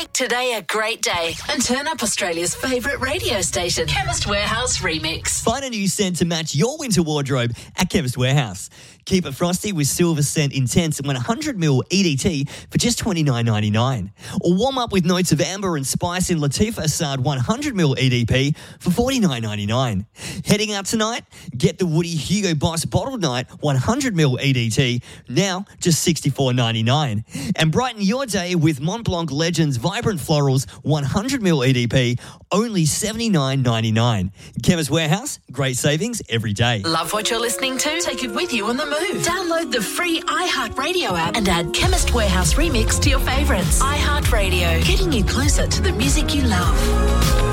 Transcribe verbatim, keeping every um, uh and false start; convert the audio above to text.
Make today a great day and turn up Australia's favourite radio station, Chemist Warehouse Remix. Find a new scent to match your winter wardrobe at Chemist Warehouse. Keep it frosty with Silver Scent Intense one hundred milliliter E D T for just twenty-nine ninety-nine. Or warm up with notes of amber and spice in Latifa Assad one hundred milliliter E D P for forty-nine ninety-nine. Heading out tonight? Get the Woody Hugo Boss Bottled Night one hundred milliliter E D T, now just sixty-four ninety-nine. And brighten your day with Mont Blanc Legends Vibrant Florals one hundred milliliter E D P, only seventy-nine ninety-nine. Chemist Warehouse, great savings every day. Love what you're listening to? Take it with you on the move. Download the free iHeartRadio app and add Chemist Warehouse Remix to your favourites. iHeartRadio, getting you closer to the music you love.